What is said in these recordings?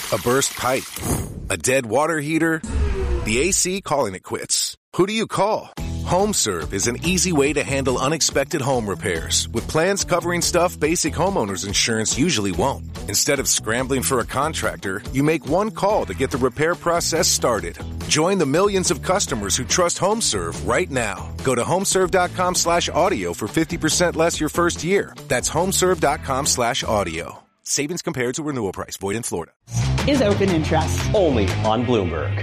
A burst pipe? A dead water heater? The AC calling it quits. Who do you call? HomeServe is an easy way to handle unexpected home repairs with plans covering stuff basic homeowners insurance usually won't. Instead of scrambling for a contractor, you make one call to get the repair process started. Join the millions of customers who trust HomeServe right now. Go to homeserve.com/audio for 50% less your first year. That's homeserve.com/audio. Savings compared to renewal price. Void in Florida. Is open interest. Only on Bloomberg.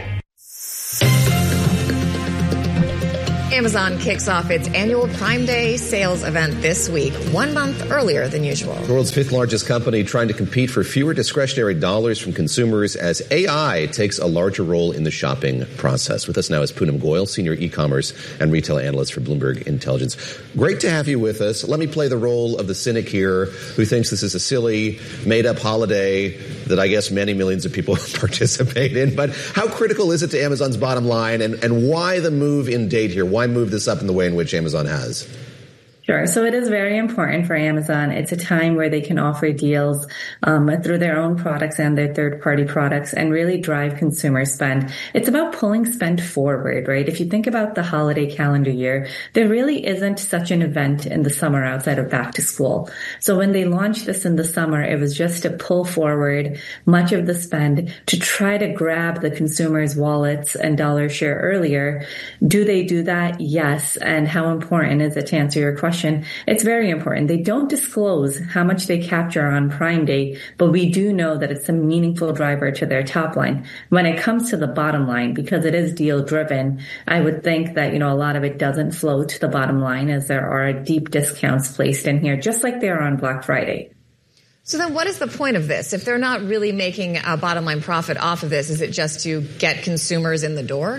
Amazon kicks off its annual Prime Day sales event this week, 1 month earlier than usual. The world's fifth largest company trying to compete for fewer discretionary dollars from consumers as AI takes a larger role in the shopping process. With us now is Poonam Goyal, senior e-commerce and retail analyst for Bloomberg Intelligence. Great to have you with us. Let me play the role of the cynic here who thinks this is a silly, made-up holiday that I guess many millions of people participate in. But how critical is it to Amazon's bottom line, and why the move in date here? Why move this up in the way in which Amazon has? Sure. So it is very important for Amazon. It's a time where they can offer deals through their own products and their third-party products and really drive consumer spend. It's about pulling spend forward, right? If you think about the holiday calendar year, there really isn't such an event in the summer outside of back to school. So when they launched this in the summer, it was just to pull forward much of the spend to try to grab the consumers' wallets and dollar share earlier. Do they do that? Yes. And how important is it, to answer your question? It's very important. They don't disclose how much they capture on Prime Day, but we do know that it's a meaningful driver to their top line. When it comes to the bottom line, because it is deal driven, I would think that, a lot of it doesn't flow to the bottom line, as there are deep discounts placed in here, just like they are on Black Friday. So then what is the point of this? If they're not really making a bottom line profit off of this, is it just to get consumers in the door?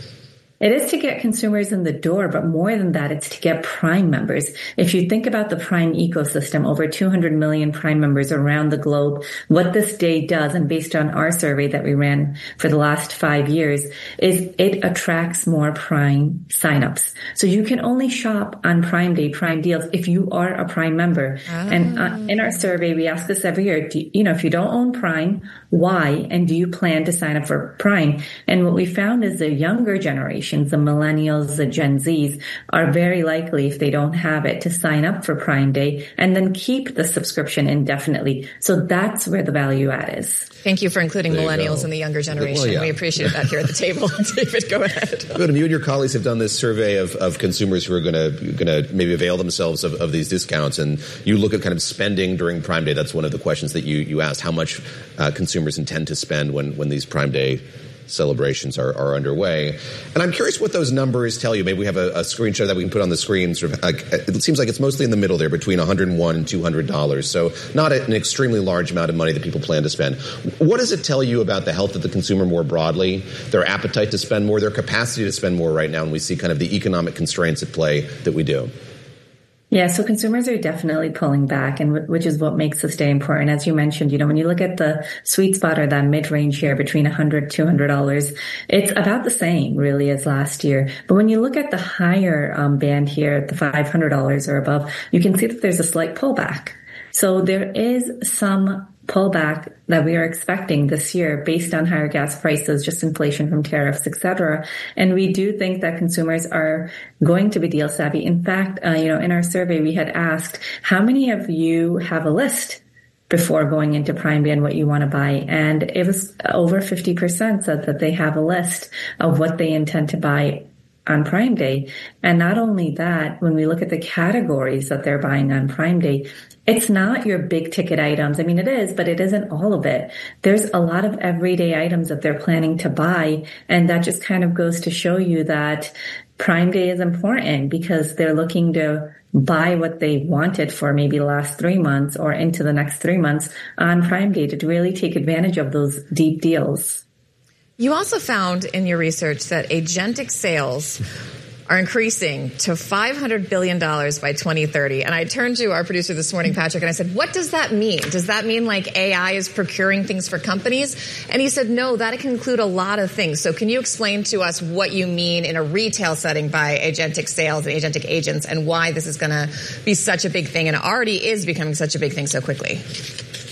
It is to get consumers in the door, but more than that, it's to get Prime members. If you think about the Prime ecosystem, over 200 million Prime members around the globe, what this day does, and based on our survey that we ran for the last 5 years, is it attracts more Prime signups. So you can only shop on Prime Day, Prime deals, if you are a Prime member. And in our survey, we ask this every year, if you don't own Prime, why? And do you plan to sign up for Prime? And what we found is the younger generation, the millennials, the Gen Zs, are very likely, if they don't have it, to sign up for Prime Day and then keep the subscription indefinitely. So that's where the value add is. Thank you for including millennials in the younger generation. Well, yeah. We appreciate that here at the table. David, go ahead. Good. You and your colleagues have done this survey of consumers who are going to maybe avail themselves of these discounts, and you look at kind of spending during Prime Day. That's one of the questions that you asked, how much consumers intend to spend when these Prime Day celebrations are underway. And I'm curious what those numbers tell you. Maybe we have a screenshot that we can put on the screen. It seems like it's mostly in the middle there, between $101 and $200. So not an extremely large amount of money that people plan to spend. What does it tell you about the health of the consumer more broadly, their appetite to spend more, their capacity to spend more right now, and we see kind of the economic constraints at play that we do? Yeah, so consumers are definitely pulling back, and which is what makes this day important. As you mentioned, when you look at the sweet spot or that mid-range here between $100, $200, it's about the same really as last year. But when you look at the higher band here at the $500 or above, you can see that there's a slight pullback. So there is some pullback that we are expecting this year based on higher gas prices, just inflation from tariffs, etc. And we do think that consumers are going to be deal savvy. In fact, in our survey, we had asked, how many of you have a list before going into Prime Day and what you want to buy? And it was over 50% said that they have a list of what they intend to buy on Prime Day. And not only that, when we look at the categories that they're buying on Prime Day, it's not your big ticket items. I mean, it is, but it isn't all of it. There's a lot of everyday items that they're planning to buy. And that just kind of goes to show you that Prime Day is important, because they're looking to buy what they wanted for maybe the last 3 months or into the next 3 months on Prime Day to really take advantage of those deep deals. You also found in your research that agentic sales are increasing to $500 billion by 2030. And I turned to our producer this morning, Patrick, and I said, what does that mean? Does that mean like AI is procuring things for companies? And he said, no, that can include a lot of things. So can you explain to us what you mean in a retail setting by agentic sales and agentic agents, and why this is going to be such a big thing, and it already is becoming such a big thing so quickly?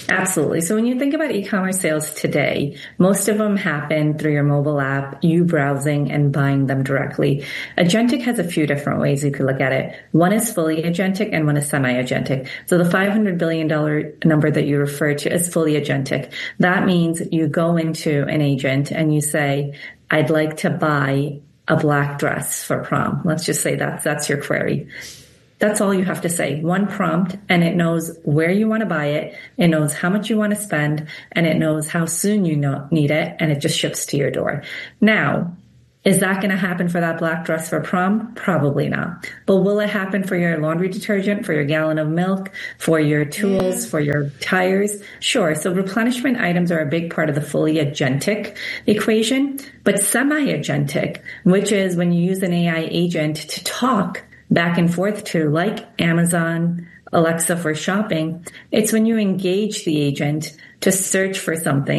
Absolutely. So when you think about e-commerce sales today, most of them happen through your mobile app, you browsing and buying them directly. Agentic has a few different ways you could look at it. One is fully agentic and one is semi-agentic. So the $500 billion number that you refer to is fully agentic. That means you go into an agent and you say, I'd like to buy a black dress for prom. Let's just say that's your query. That's all you have to say. One prompt, and it knows where you want to buy it. It knows how much you want to spend, and it knows how soon you need it, and it just ships to your door. Now, is that going to happen for that black dress for prom? Probably not. But will it happen for your laundry detergent, for your gallon of milk, for your tools, for your tires? Sure. So replenishment items are a big part of the fully agentic equation, but semi-agentic, which is when you use an AI agent to talk back and forth to, like Amazon, Alexa for shopping, it's when you engage the agent to search for something